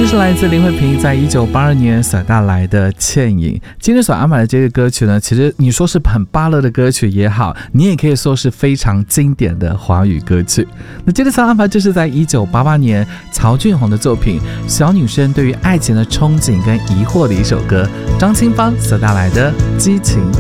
这是来自林慧萍在1982年所带来的《倩影》。今天所安排的这个歌曲呢，其实你说是很芭乐的歌曲也好，你也可以说是非常经典的华语歌曲。那接着所安排就是在1988年曹俊宏的作品《小女生对于爱情的憧憬跟疑惑》的一首歌，张清芳所带来的《激情